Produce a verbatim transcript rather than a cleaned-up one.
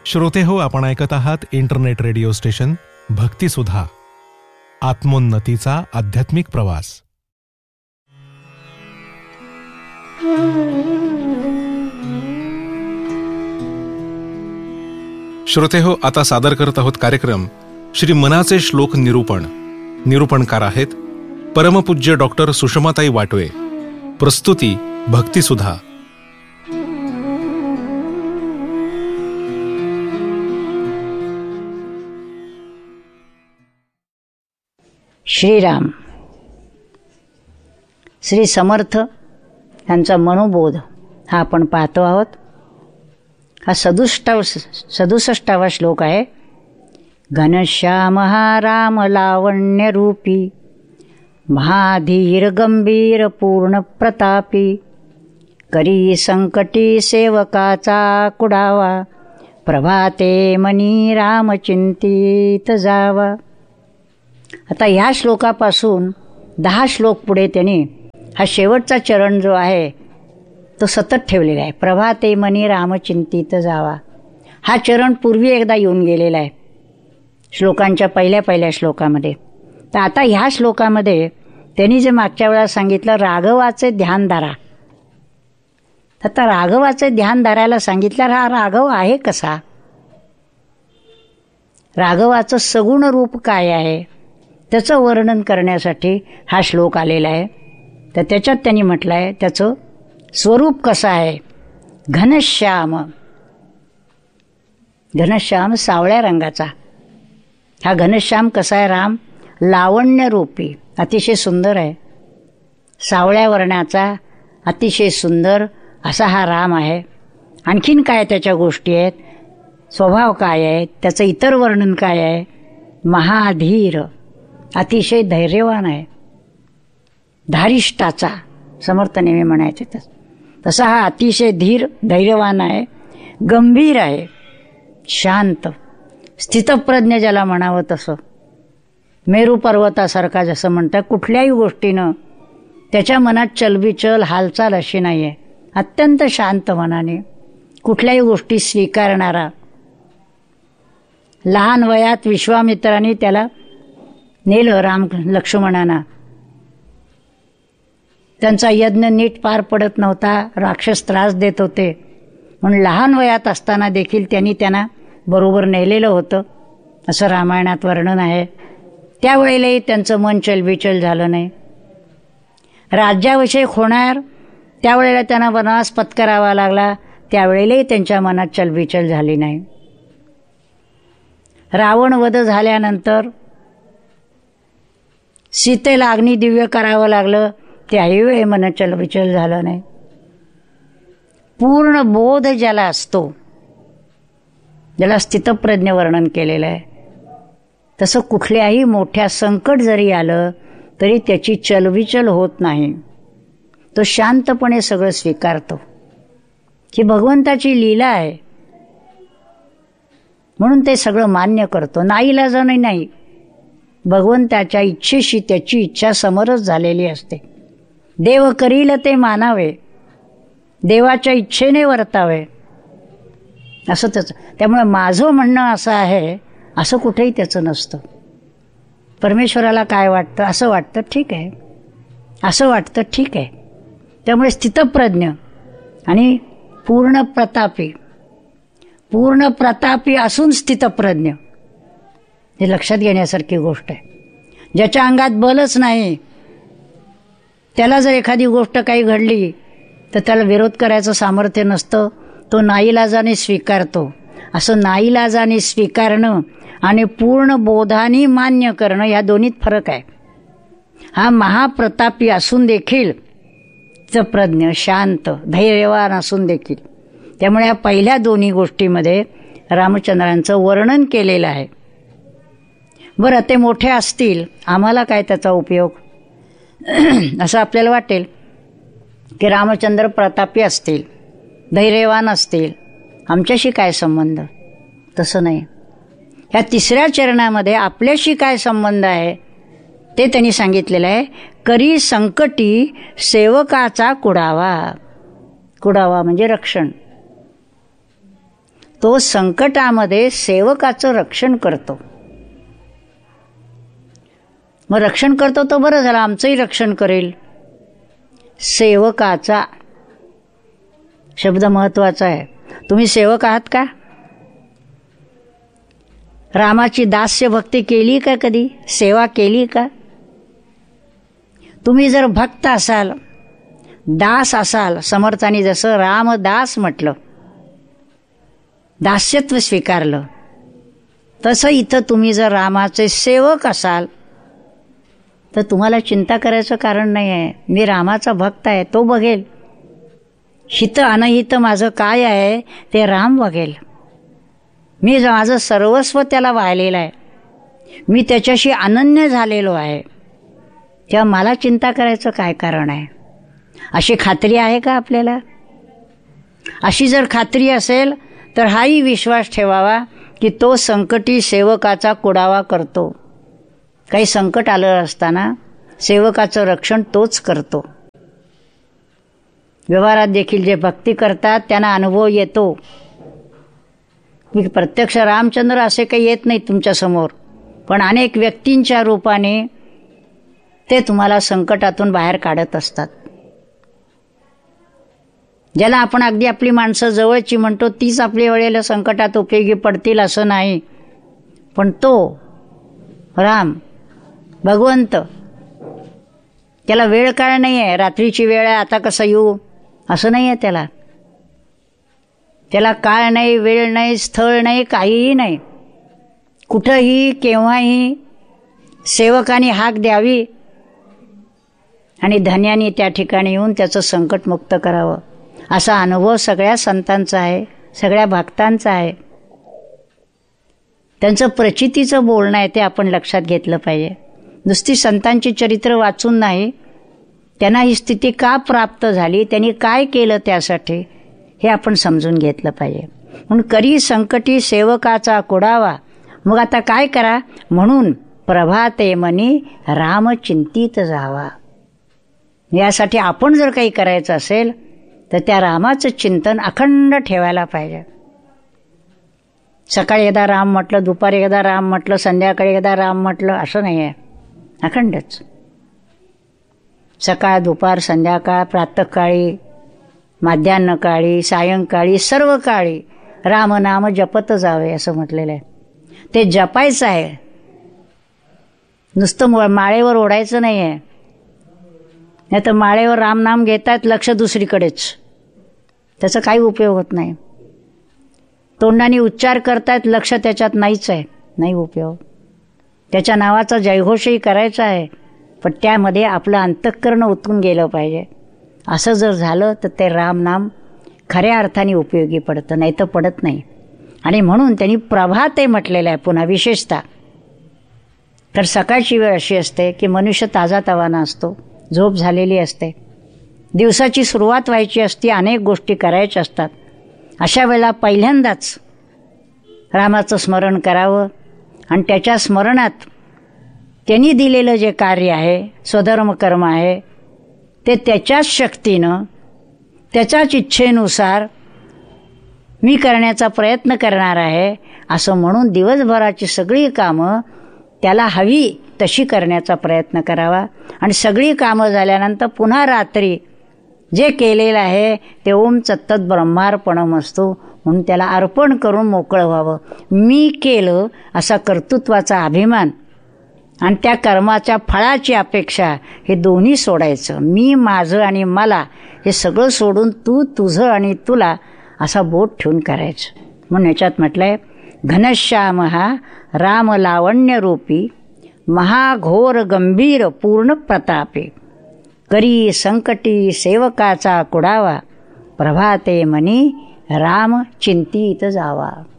श्रोते हो, आपण ऐकत आहात इंटरनेट रेडिओ स्टेशन भक्तिसुधा, आत्मोन्नतीचा आध्यात्मिक प्रवास. श्रोते हो, आता सादर करत आहोत कार्यक्रम श्री मनाचे श्लोक निरूपण. निरूपणकार आहेत परमपूज्य डॉक्टर सुषमाताई वाटवे. प्रस्तुती भक्तिसुधा. श्रीराम. श्री समर्थ यांचा मनोबोध हा आपण पाहतो आहोत. हा सदुष्टाव सदुसष्टावा श्लोक आहे. घनश्याम हा राम लावण्य रूपी, महाधीर गंभीर पूर्ण प्रतापी, करी संकटी सेवकाचा कुडावा, प्रभाते मनी राम चिंतित जावा. आता ह्या श्लोकापासून दहा श्लोक पुढे त्यांनी हा शेवटचा चरण जो आहे तो सतत ठेवलेला आहे. प्रभाते मनी राम चिंतित जावा. हा चरण पूर्वी एकदा येऊन गेलेला आहे श्लोकांच्या पहिल्या पहिल्या श्लोकामध्ये. तर आता ह्या श्लोकामध्ये त्यांनी जे मागच्या वेळा सांगितलं राघवाचे ध्यान धरा. आता राघवाचे ध्यान धरायला सांगितलं. हा राघव आहे कसा? राघवाचं सगुण रूप काय आहे त्याचं वर्णन करण्यासाठी हा श्लोक आलेला आहे. तर त्याच्यात त्यांनी म्हटलं आहे त्याचं स्वरूप कसं आहे. घनश्याम. घनश्याम सावळ्या रंगाचा. हा घनश्याम कसा आहे? राम लावण्य रूपी, अतिशय सुंदर आहे. सावळ्या वर्णाचा अतिशय सुंदर असा हा राम आहे. आणखीन काय त्याच्या गोष्टी आहेत, स्वभाव काय आहे, त्याचं इतर वर्णन काय आहे. महाधीर, अतिशय धैर्यवान आहे. धारिष्ठाचा समर्थ नेहमी म्हणायचे तसा हा अतिशय धीर धैर्यवान आहे. गंभीर आहे, शांत, स्थितप्रज्ञ ज्याला म्हणावं तसं. मेरू पर्वतासारखा जसं म्हणतात. कुठल्याही गोष्टीनं त्याच्या मनात चलबिचल हालचाल अशी नाही आहे. अत्यंत शांत मनाने कुठल्याही गोष्टी स्वीकारणारा. लहान वयात विश्वामित्राने त्याला नेलं राम लक्ष्मणांना. त्यांचा यज्ञ नीट पार पडत नव्हता, राक्षस त्रास देत होते म्हणून लहान वयात असताना देखील त्यांनी त्यांना बरोबर नेलेलं होतं असं रामायणात वर्णन आहे. त्यावेळेलाही त्यांचं मन चलबिचल झालं नाही. राज्याविषयक होणार त्यावेळेला त्यांना वनवास पत्करावा लागला, त्यावेळेलाही त्यांच्या मनात चलबिचल झाली नाही. रावण वध झाल्यानंतर सीतेला अग्निदिव्य करावं लागलं, त्याही वेळी मन चलबिचल झालं नाही. पूर्ण बोध ज्याला असतो, ज्याला स्थितप्रज्ञ वर्णन केलेलं आहे, तसं कुठल्याही मोठ्या संकट जरी आलं तरी त्याची चलबिचल होत नाही. तो शांतपणे सगळं स्वीकारतो. ही भगवंताची लीला आहे म्हणून ते सगळं मान्य करतो. नाईलाजाने नाही, भगवंताच्या इच्छेशी त्याची इच्छा समरस झालेली असते. देव करील ते मानावे, देवाच्या इच्छेने वर्तावे असं त्याचं. त्यामुळे माझं म्हणणं असं आहे असं कुठेही त्याचं नसतं. परमेश्वराला काय वाटतं असं वाटतं ठीक आहे, असं वाटतं ठीक आहे. त्यामुळे स्थितप्रज्ञ आणि पूर्ण प्रतापी. पूर्ण प्रतापी असून स्थितप्रज्ञ हे लक्षात घेण्यासारखी गोष्ट आहे. ज्याच्या अंगात बलच नाही त्याला जर एखादी गोष्ट काही घडली तर त्याला विरोध करायचं सामर्थ्य नसतं. तो नाईलाजाने स्वीकारतो. असं नाईलाजाने स्वीकारणं आणि पूर्ण बोधाने मान्य करणं या दोन्हीत फरक आहे. हा महाप्रतापी असून देखील प्रज्ञ, शांत, धैर्यवान असून देखील. त्यामुळे या पहिल्या दोन्ही गोष्टीमध्ये रामचंद्रांचं वर्णन केलेलं आहे. बरं, ते मोठे असतील, आम्हाला काय त्याचा उपयोग असं आपल्याला वाटेल की रामचंद्र प्रतापी असतील, धैर्यवान असतील, आमच्याशी काय संबंध. तसं नाही. ह्या तिसऱ्या चरणामध्ये आपल्याशी काय संबंध आहे ते त्यांनी सांगितलेलं आहे. करी संकटी सेवकाचा कुडावा. कुडावा म्हणजे रक्षण. तो संकटामध्ये सेवकाचं रक्षण करतो. मग रक्षण करतो तो बरं झालं, आमचंही रक्षण करेल. सेवकाचा शब्द महत्वाचा आहे. तुम्ही सेवक आहात का? रामाची दास्य भक्ती केली का? कधी सेवा केली का? तुम्ही जर भक्त असाल, दास असाल, समर्थांनी जसं रामदास म्हटलं, दास्यत्व स्वीकारलं, तसं इथं तुम्ही जर रामाचे सेवक असाल तर तुम्हाला चिंता करायचं कारण नाही आहे. मी रामाचा भक्त आहे, तो बघेल. हित अनहित माझं काय आहे ते राम बघेल. मी माझं सर्वस्व त्याला वाहिलेलं आहे, मी त्याच्याशी अनन्य झालेलो आहे, तेव्हा मला चिंता करायचं काय कारण आहे? अशी खात्री आहे का आपल्याला? अशी जर खात्री असेल तर हाही विश्वास ठेवावा की तो संकटी सेवकाचा कुडावा करतो. काही संकट आलं असताना सेवकाचं रक्षण तोच करतो. व्यवहारात देखील जे भक्ती करतात त्यांना अनुभव येतो. प्रत्यक्ष रामचंद्र असे काही येत नाहीत तुमच्यासमोर, पण अनेक व्यक्तींच्या रूपाने ते तुम्हाला संकटातून बाहेर काढत असतात. ज्याला आपण अगदी आपली माणसं जवळची म्हणतो तीच आपल्या वेळेला संकटात उपयोगी पडतील असं नाही, पण तो राम भगवंत, त्याला वेळ काळ नाही आहे. रात्रीची वेळ आहे, आता कसं येऊ असं नाही आहे त्याला. त्याला काळ नाही, वेळ नाही, स्थळ नाही, काहीही नाही. कुठंही केव्हाही सेवकाने हाक द्यावी आणि धन्याने त्या ठिकाणी येऊन त्याचं संकट मुक्त करावं. असा अनुभव सगळ्या संतांचा आहे, सगळ्या भक्तांचा आहे. त्यांचं प्रचितीचं बोलणं आहे ते आपण लक्षात घेतलं पाहिजे. नुसती संतांची चरित्र वाचून नाही, त्यांना ही स्थिती का प्राप्त झाली, त्यांनी काय केलं त्यासाठी, हे आपण समजून घेतलं पाहिजे. म्हणून करी संकटी सेवकाचा कुडावा. मग आता काय करा? म्हणून प्रभाते मनी राम चिंतित जावा. यासाठी आपण जर काही करायचं असेल तर त्या रामाचं चिंतन अखंड ठेवायला पाहिजे. सकाळी एकदा राम म्हटलं, दुपारी एकदा राम म्हटलं, संध्याकाळी एकदा राम म्हटलं असं नाही आहे. अखंडच सकाळ, दुपार, संध्याकाळ, प्रातःकाळी, माध्यान्हकाळी, सायंकाळी, सर्व काळी रामनाम जपत जावे असं म्हटलेलं आहे. ते जपायचं आहे, नुसतं माळेवर ओढायचं नाही आहे. नाही तर माळेवर रामनाम घेतात, लक्ष दुसरीकडेच, त्याचा काही उपयोग होत नाही. तोंडाने उच्चार करतात, लक्ष त्याच्यात नाहीच आहे, नाही उपयोग. त्याच्या नावाचा जयघोषही करायचा आहे, पण त्यामध्ये आपलं अंतःकरण ओतून गेलं पाहिजे. असं जर झालं तर ते रामनाम खऱ्या अर्थाने उपयोगी पडतं, नाही तर पडत नाही. आणि म्हणून त्यांनी प्रभाते म्हटलेलं आहे. पुन्हा विशेषतः तर सकाळची वेळ अशी असते की मनुष्य ताजा तवाना असतो, झोप झालेली असते, दिवसाची सुरुवात व्हायची असते, अनेक गोष्टी करायच्या असतात. अशा वेळेला पहिल्यांदाच रामाचं स्मरण करावं आणि त्याच्या स्मरणात त्यांनी दिलेलं जे कार्य आहे, स्वधर्म कर्म आहे, ते त्याच्याच शक्तीनं, त्याच्याच इच्छेनुसार मी करण्याचा प्रयत्न करणार आहे असं म्हणून दिवसभराची सगळी कामं त्याला हवी तशी करण्याचा प्रयत्न करावा. आणि सगळी कामं झाल्यानंतर पुन्हा रात्री जे केलेलं आहे ते ओम तत्सत ब्रह्मार्पणमस्तु म्हणून त्याला अर्पण करून मोकळं व्हावं. मी केलं असा कर्तृत्वाचा अभिमान आणि त्या कर्माच्या फळाची अपेक्षा हे दोन्ही सोडायचं. मी, माझं आणि मला हे सगळं सोडून तू, तुझं आणि तुला असा बोट ठेवून करायचं. म्हणून याच्यात म्हटलंय, घनश्याम हा राम लावण्य रूपी, महाघोर गंभीर पूर्ण प्रतापे, करी संकटी सेवकाचा कुडावा, प्रभाते मनी राम चिंतित जावा.